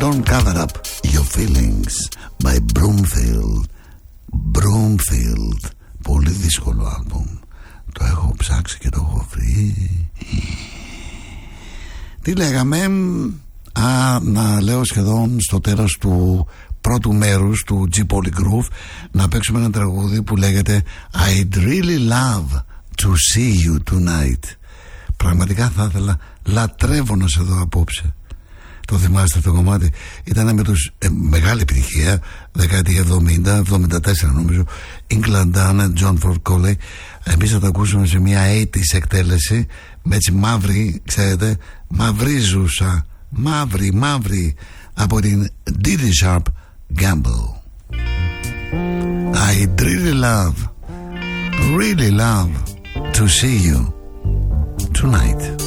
Don't Cover Up Your Feelings by Broomfield. Broomfield. Πολύ δύσκολο άλμπουμ. Το έχω ψάξει και το έχω βρει. Τι λέγαμε? Να λέω σχεδόν στο τέλος του πρώτου μέρους του G Polygroove να παίξουμε ένα τραγούδι που λέγεται I'd really love to see you tonight. Πραγματικά θα ήθελα, λατρεύω να σε δω απόψε. Το θυμάστε το κομμάτι? Ήταν με τους μεγάλη επιτυχία δεκαετία 70-74 νομίζω, England Dana, John Ford Coley. Εμείς θα το ακούσουμε σε μια 80's εκτέλεση με έτσι μαύρη, ξέρετε, μαυρίζουσα, μαύρη από την Didi Sharp Gamble. I'd really love to see you tonight.